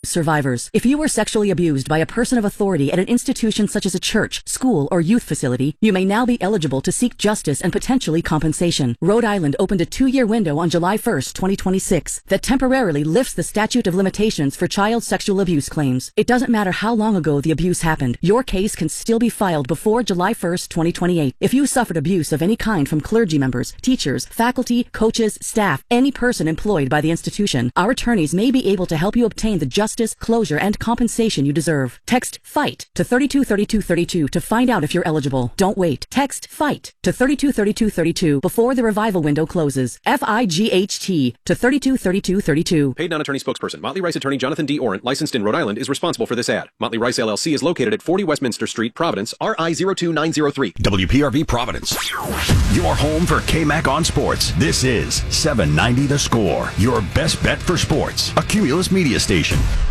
Survivors. If you were sexually abused by a person of authority at an institution such as a church, school, or youth facility, you may now be eligible to seek justice and potentially compensation. Rhode Island opened a 2-year window on July 1st, 2026, that temporarily lifts the statute of limitations for child sexual abuse claims. It doesn't matter how long ago the abuse happened. Your case can still be filed before July 1st, 2028. If you suffered abuse of any kind from clergy members, teachers, faculty, coaches, staff, any person employed by the institution, our attorneys may be able to help you obtain the justice, closure, and compensation you deserve. Text FIGHT to 323232 to find out if you're eligible. Don't wait. Text FIGHT to 323232 before the revival window closes. FIGHT to 323232. Paid non-attorney spokesperson. Motley Rice attorney Jonathan D. Orant, licensed in Rhode Island, is responsible for this ad. Motley Rice LLC is located at 40 Westminster Street, Providence, RI 02903. WPRV Providence. Your home for KMAC on sports. This is 790 The Score. Your best bet for sports. A Cumulus media station.